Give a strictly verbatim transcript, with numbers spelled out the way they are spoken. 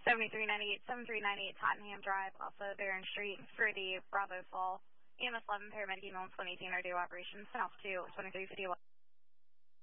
seventy-three ninety-eight, seventy-three ninety-eight Tottenham Drive, also Barron Street for the Bravo Fall. E M S eleven paramedic email one eighteen or do operations, send off to twenty-three fifty-one.